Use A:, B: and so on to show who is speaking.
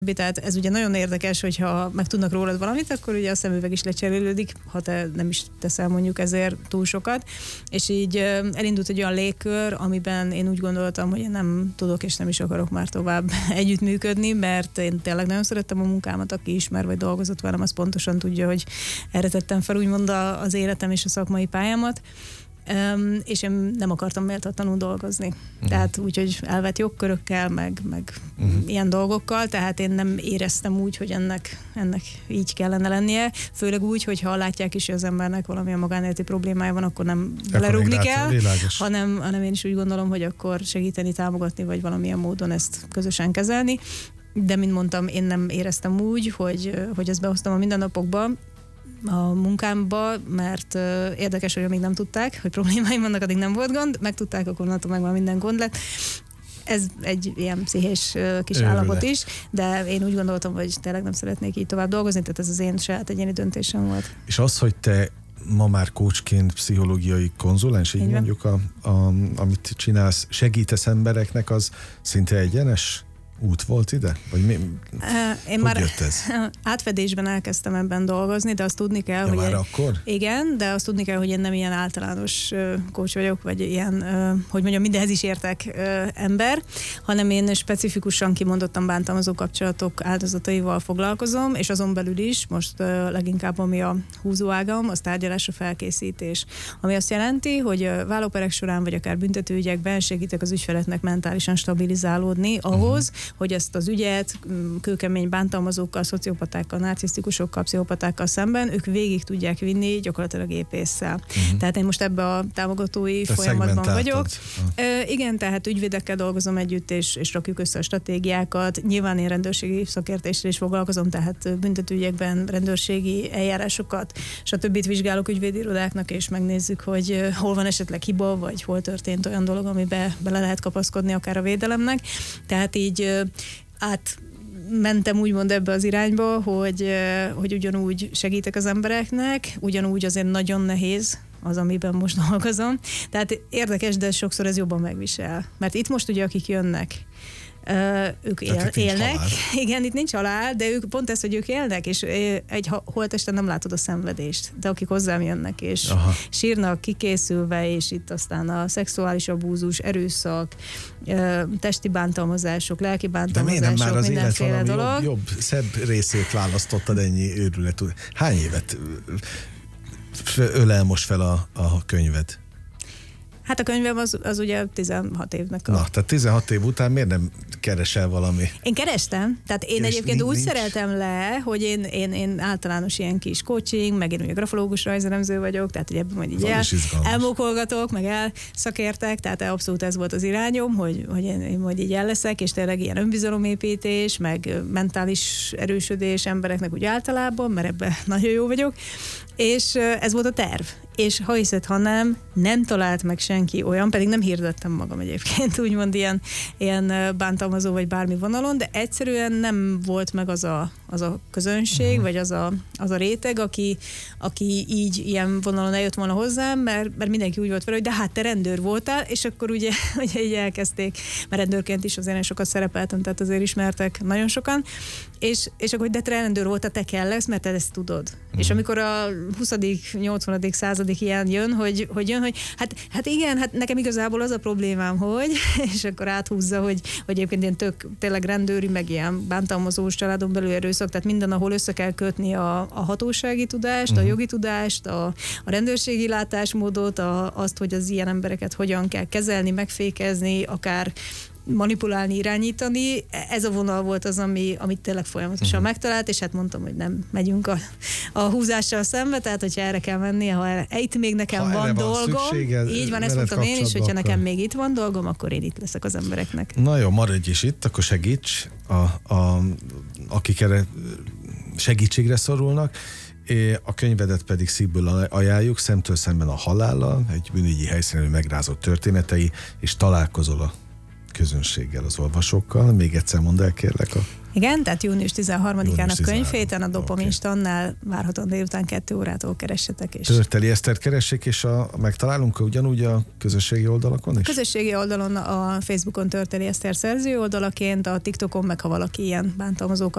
A: Tehát ez ugye nagyon érdekes, hogyha meg tudnak rólad valamit, akkor ugye a szemüveg is lecserélődik, ha te nem is teszel mondjuk ezért túl sokat. És így elindult egy olyan légkör, amiben én úgy gondoltam, hogy én nem tudok és nem is akarok már tovább együttműködni, mert én tényleg nagyon szerettem a munkámat, aki ismer vagy dolgozott velem, az pontosan tudja, hogy erre tettem fel úgymond az életem és a szakmai pályámat. És én nem akartam méltatlanul dolgozni. Tehát úgy, hogy elvett jogkörökkel, meg ilyen dolgokkal, tehát én nem éreztem úgy, hogy ennek így kellene lennie, főleg úgy, hogyha látják is, hogy az embernek valamilyen magánéleti problémája van, akkor nem lerúgni kell, hanem én is úgy gondolom, hogy akkor segíteni, támogatni, vagy valamilyen módon ezt közösen kezelni. De, mint mondtam, én nem éreztem úgy, hogy ezt behoztam a mindennapokba, a munkámba, mert érdekes, hogy amíg nem tudták, hogy problémáim vannak, addig nem volt gond, megtudták, akkor onnantól meg már minden gond lett. Ez egy ilyen pszichés kis állapot is, de én úgy gondoltam, hogy tényleg nem szeretnék így tovább dolgozni, tehát ez az én saját egyéni döntésem volt.
B: És az, hogy te ma már coachként, pszichológiai konzulens, így mondjuk, amit csinálsz, segítesz embereknek, az szinte egyenes út volt ide? Vagy
A: én már jött ez? Átfedésben elkezdtem ebben dolgozni, de azt tudni kell, hogy...
B: már akkor?
A: Igen, de azt tudni kell, hogy én nem ilyen általános coach vagyok, vagy ilyen, hogy mondjam, mindenhez is értek ember, hanem én specifikusan kimondottan bántalmazó kapcsolatok áldozataival foglalkozom, és azon belül is most leginkább ami a húzóágam, az tárgyalásra felkészítés. Ami azt jelenti, hogy vállóperek során, vagy akár büntetőügyekben segítek az ügyfeleknek mentálisan stabilizálódni ahhoz, hogy ezt az ügyet kőkemény bántalmazókkal, szociopatákkal, narcisztikusokkal, pszichopatákkal szemben ők végig tudják vinni gyakorlatilag épésszel. Tehát én most ebbe a támogatói folyamatban vagyok. Igen, tehát ügyvédekkel dolgozom együtt, és rakjuk össze a stratégiákat. Nyilván én rendőrségi szakértésre is foglalkozom, tehát büntetőügyekben rendőrségi eljárásokat, stb. Vizsgálok ügyvédirodáknak, és megnézzük, hogy hol van esetleg hiba, vagy hol történt olyan dolog, amibe bele lehet kapaszkodni akár a védelemnek. Tehát így átmentem úgymond ebbe az irányba, hogy ugyanúgy segítek az embereknek, ugyanúgy azért nagyon nehéz az, amiben most dolgozom. Tehát érdekes, de sokszor ez jobban megvisel. Mert itt most ugye akik jönnek, ők élnek. Igen, itt nincs halál, de ők pont ez, hogy ők élnek, és egy holtesten nem látod a szenvedést. De akik hozzám jönnek, és sírnak kikészülve, és itt aztán a szexuális abúzus, erőszak, testi bántalmazások, lelki bántalmazások, mindenféle dolog.
B: Jobb, szebb részét választottad ennyi őrület. Hány évet ölel most fel a könyved?
A: Hát a könyvem az ugye 16 évnek
B: Na, tehát 16 év után miért nem keresel valami?
A: Én kerestem, tehát én egyébként úgy szereltem le, hogy én általános ilyen kis coaching, meg én ugye grafológus rajzeremző vagyok, tehát ugye ebben majd így elmókolgatok, meg elszakértek, tehát abszolút ez volt az irányom, hogy én majd így elleszek, és tényleg ilyen önbizalomépítés, meg mentális erősödés embereknek úgy általában, mert ebben nagyon jó vagyok, és ez volt a terv. És ha hiszed, ha nem talált meg senki olyan, pedig nem hirdettem magam egyébként, úgymond ilyen bántalmazó vagy bármi vonalon, de egyszerűen nem volt meg az a közönség, vagy az a réteg, aki így ilyen vonalon eljött volna hozzám, mert mindenki úgy volt vele, hogy de hát te rendőr voltál, és akkor ugye így elkezdték, mert rendőrként is azért sokat szerepeltem, tehát azért ismertek nagyon sokan, és akkor, de te rendőr voltál, te kell lesz, mert te ezt tudod. És amikor a 20., 80. századik ilyen jön, hogy hát igen, hát nekem igazából az a problémám, hogy, és akkor áthúzza, hogy egyébként ilyen tényleg rendőri, meg ilyen bántalmazós családon belül erőszak, tehát minden, ahol össze kell kötni a hatósági tudást, a jogi tudást, a rendőrségi látásmódot, azt, hogy az ilyen embereket hogyan kell kezelni, megfékezni, akár manipulálni, irányítani. Ez a vonal volt az, amit tényleg folyamatosan megtalált, és hát mondtam, hogy nem megyünk a húzással szembe, tehát hogyha erre kell menni, ha itt még nekem van dolgom, így van, ezt mondtam én is, hogyha nekem még itt van dolgom, akkor én itt leszek az embereknek.
B: Na jó, maradj is itt, akkor segíts, akik erre segítségre szorulnak. A könyvedet pedig szívből ajánljuk, Szemtől szemben a halállal, egy bűnügyi helyszínen megrázott történetei, és találkozol a közönséggel, az olvasókkal. Még egyszer mondd el, kérlek.
A: Igen, tehát június 13-án a könyvhéten, a Dopaminstannál várhatóan délután 2 órától keressetek. És
B: Törteli Esztert keressék, és megtalálunk ugyanúgy a közösségi oldalakon is?
A: A közösségi oldalon, a Facebookon Törteli Eszter szerző oldalaként, a TikTokon meg, ha valaki ilyen bántalmazó